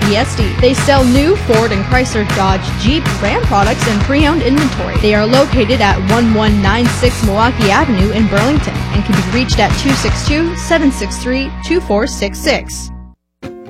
BSD. They sell new Ford and Chrysler, Dodge, Jeep, Ram products, and pre-owned inventory. They are located at 1196 Milwaukee Avenue in Burlington and can be reached at 262-763-2466.